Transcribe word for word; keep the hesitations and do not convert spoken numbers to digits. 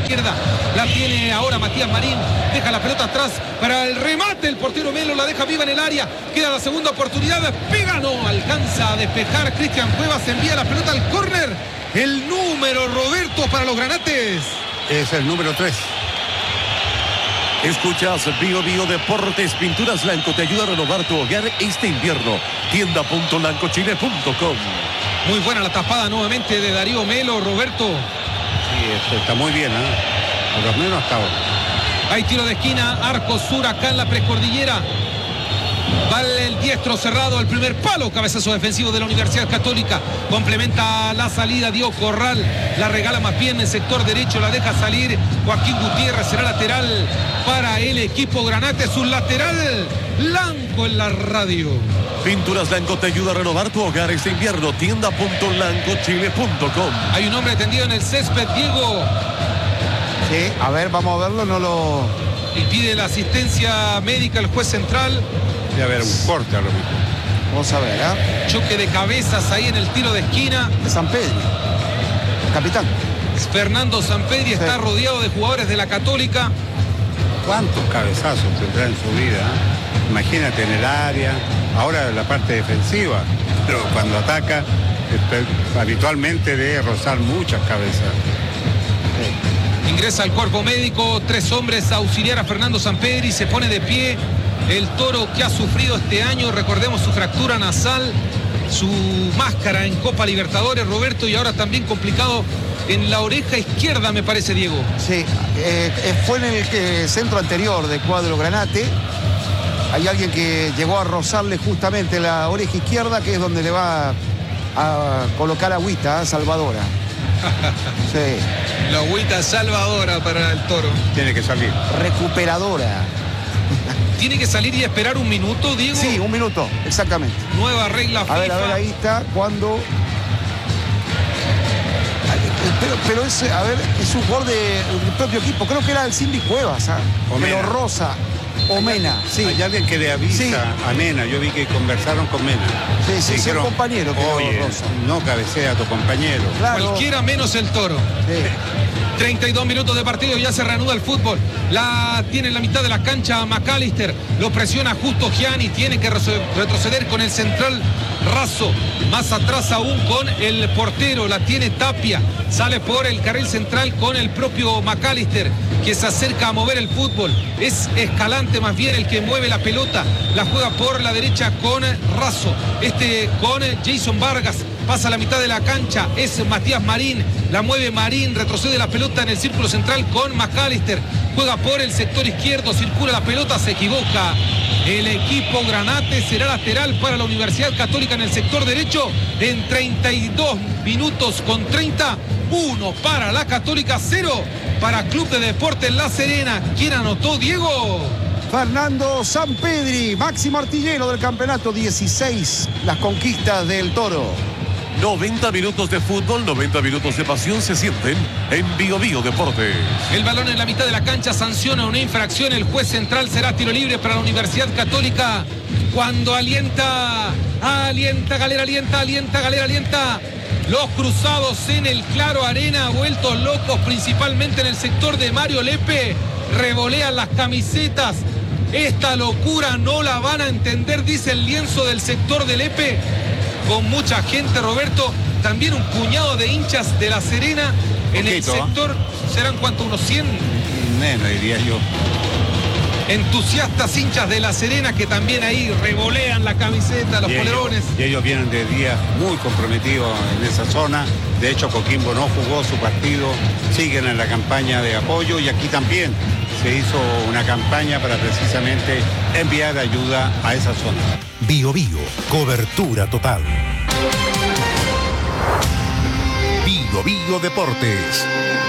izquierda. La tiene ahora Matías Marín. Deja la pelota atrás para el remate. El portero Melo la deja viva en el área. Queda la segunda oportunidad. Pega, no alcanza a despejar. Cristian Cuevas envía la pelota al córner. El número, Roberto, para los granates. Es el número tres. Escuchas Bio Bio Deportes. Pinturas Lanco te ayuda a renovar tu hogar este invierno. tienda punto lancochile punto com. Muy buena la tapada nuevamente de Darío Melo, Roberto. Sí, esto está muy bien, ¿eh? Por lo menos hasta ahora. Hay tiro de esquina, arco sur acá en la precordillera. Vale el diestro cerrado al primer palo, cabezazo defensivo de la Universidad Católica. Complementa la salida Diego Corral, la regala más bien en el sector derecho, la deja salir Joaquín Gutiérrez, será lateral para el equipo Granate, su lateral Lanco en la radio. Pinturas Lanco te ayuda a renovar tu hogar este invierno. tienda punto lancochile punto com. Hay un hombre tendido en el césped, Diego. Sí, a ver, vamos a verlo, no lo... Y pide la asistencia médica el juez central. Debe haber un corte a lo mejor. Vamos a ver, ¿eh? Choque de cabezas ahí en el tiro de esquina. De San Pedro. Capitán. Fernando Sampedri sí. Está rodeado de jugadores de la Católica. ¿Cuántos cabezazos tendrá en su vida? ¿Eh? Imagínate en el área, ahora la parte defensiva, pero cuando ataca, este, habitualmente debe rozar muchas cabezas. Sí. Ingresa al cuerpo médico, tres hombres a auxiliar a Fernando Sampedri, se pone de pie. El Toro que ha sufrido este año, recordemos su fractura nasal, su máscara en Copa Libertadores, Roberto, y ahora también complicado en la oreja izquierda, me parece, Diego. Sí, eh, fue en el eh, centro anterior del cuadro Granate. Hay alguien que llegó a rozarle justamente la oreja izquierda, que es donde le va a colocar agüita, ¿eh? Salvadora. Sí. La agüita salvadora para el Toro. Tiene que salir. Recuperadora. ¿Tiene que salir y esperar un minuto, Diego? Sí, un minuto, exactamente. Nueva regla FIFA. A ver, a ver, ahí está, cuando... Pero, pero es, a ver, es un jugador de, del propio equipo. Creo que era el Cindy Cuevas, ¿ah? ¿eh? Pero Rosa o Mena. Sí. Hay alguien que le avisa sí. a Mena. Yo vi que conversaron con Mena. Sí, sí, sí, un compañero. Oye, Rosa. No cabecea a tu compañero. Claro. Cualquiera menos el Toro. Sí. treinta y dos minutos de partido, ya se reanuda el fútbol. La tiene en la mitad de la cancha McAllister. Lo presiona justo Gianni. Tiene que retroceder con el central Razo. Más atrás aún con el portero. La tiene Tapia. Sale por el carril central con el propio McAllister, que se acerca a mover el fútbol. Es Escalante más bien el que mueve la pelota. La juega por la derecha con Razo. Este con Jason Vargas. Pasa a la mitad de la cancha. Es Matías Marín. La mueve Marín. Retrocede la pelota en el círculo central con McAllister. Juega por el sector izquierdo. Circula la pelota. Se equivoca el equipo Granate. Será lateral para la Universidad Católica en el sector derecho. En treinta y dos minutos con treinta. uno para la Católica, cero para Club de Deportes La Serena. ¿Quién anotó, Diego? Fernando Sampedri, máximo artillero del campeonato. dieciséis las conquistas del Toro. noventa minutos de fútbol, noventa minutos de pasión se sienten en Bio Bio Deportes. El balón en la mitad de la cancha, sanciona una infracción. El juez central, será tiro libre para la Universidad Católica. Cuando alienta, alienta, Galera, alienta, alienta, Galera, alienta. Los cruzados en el Claro Arena, vueltos locos principalmente en el sector de Mario Lepe. Revolean las camisetas. Esta locura no la van a entender, dice el lienzo del sector de Lepe. Con mucha gente, Roberto, también un puñado de hinchas de La Serena en el sector. ¿Serán cuánto? ¿Unos cien? Menos, diría yo. Entusiastas hinchas de La Serena que también ahí revolean la camiseta, los y polerones. Ellos, y ellos vienen de días muy comprometidos en esa zona. De hecho, Coquimbo no jugó su partido, siguen en la campaña de apoyo y aquí también se hizo una campaña para precisamente enviar ayuda a esa zona. Bio Bio, cobertura total. Bio Bio Deportes.